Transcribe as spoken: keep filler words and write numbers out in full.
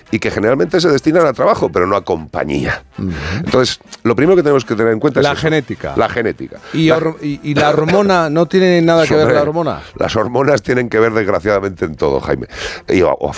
y que generalmente se destinan a trabajo, pero no a compañía. Uh-huh. Entonces, lo primero que tenemos que tener en cuenta la es eso, genética. La genética. ¿Y, la, or- y, y la hormona no tiene nada que sobre, ver la hormona? Las hormonas tienen que ver, desgraciadamente, en todo, Jaime. Y, o,